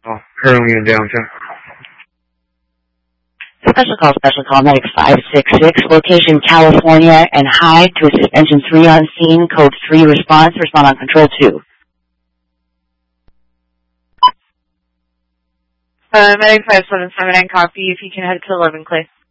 currently in downtown. Special call, medic 566, location California, and high to assist engine 3 on scene, code 3 response, respond on control 2. Medic 5779, copy, if you can head to 11 Clay.